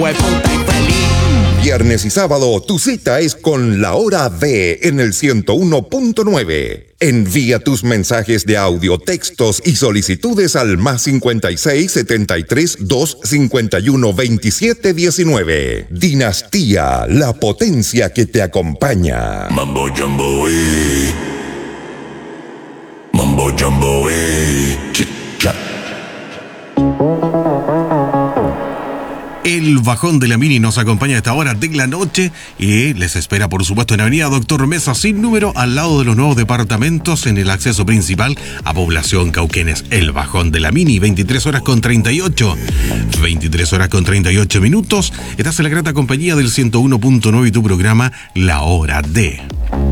Viernes y sábado, tu cita es con La Hora D en el 101.9. Envía tus mensajes de audio, textos y solicitudes al +56 73 251 27 19. Dinastía, la potencia que te acompaña. Mambo Jumbo, Mambo Jumbo, Chit-chat. El Bajón de la Mini nos acompaña a esta hora de la noche y les espera, por supuesto, en Avenida Doctor Mesa sin número, al lado de los nuevos departamentos, en el acceso principal a Población Cauquenes. El Bajón de la Mini, 23 horas con 38. 23 horas con 38 minutos. Estás en la grata compañía del 101.9 y tu programa La Hora D.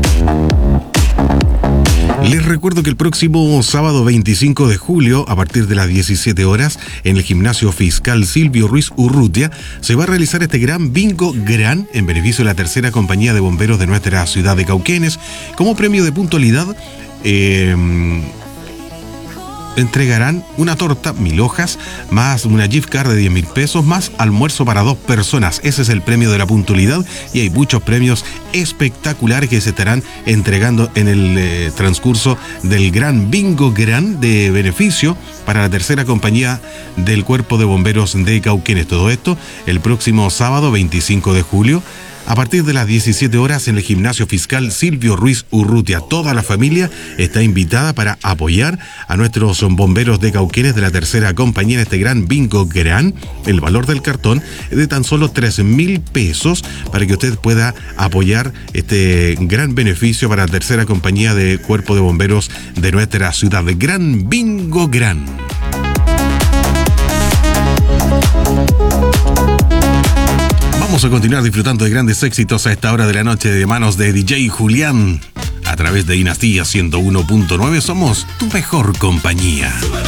Les recuerdo que el próximo sábado 25 de julio, a partir de las 17 horas, en el Gimnasio Fiscal Silvio Ruiz Urrutia, se va a realizar este gran bingo gran en beneficio de la tercera compañía de bomberos de nuestra ciudad de Cauquenes. Como premio de puntualidad, entregarán una torta, 1000 hojas, más una gift card de 10.000 pesos, más almuerzo para 2 personas. Ese es el premio de la puntualidad y hay muchos premios espectaculares que se estarán entregando en el transcurso del gran bingo gran de beneficio para la tercera compañía del Cuerpo de Bomberos de Cauquenes. Todo esto el próximo sábado 25 de julio. A partir de las 17 horas en el Gimnasio Fiscal Silvio Ruiz Urrutia. Toda la familia está invitada para apoyar a nuestros bomberos de Cauquenes de la tercera compañía en este gran bingo gran. El valor del cartón es de tan solo 3.000 pesos para que usted pueda apoyar este gran beneficio para la tercera compañía de Cuerpo de Bomberos de nuestra ciudad. Gran bingo gran. Vamos a continuar disfrutando de grandes éxitos a esta hora de la noche de manos de DJ Julián. A través de Dinastía 101.9 somos tu mejor compañía.